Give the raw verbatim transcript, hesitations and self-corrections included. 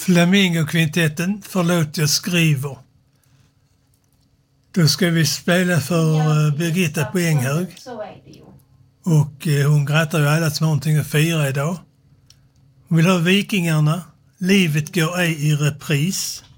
Flamingokvintetten, förlåt jag skriver. Då ska vi spela för ja, Birgitta på Enghög. Så är det ju. Och eh, hon grattar ju alla som har någonting att fira idag. Hon vill ha Vikingarna. Livet går ej i repris.